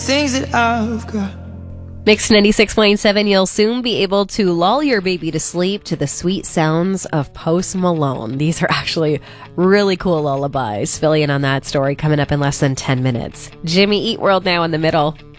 Things that I've got. Mix 96.7, you'll soon be able to lull your baby to sleep to the sweet sounds of Post Malone. These are actually really cool lullabies. Fill in on that story coming up in less than 10 minutes. Jimmy Eat World now in the middle.